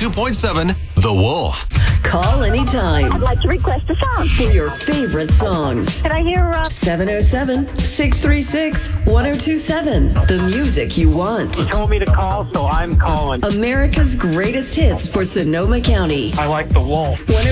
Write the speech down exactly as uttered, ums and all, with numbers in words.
two point seven The Wolf. Call anytime I'd like to request a song. for your favorite songs. Can I hear, uh... seven oh seven, six three six, one oh two seven. The music you want. You told me to call, so I'm calling. America's greatest hits for Sonoma County. I like the Wolf.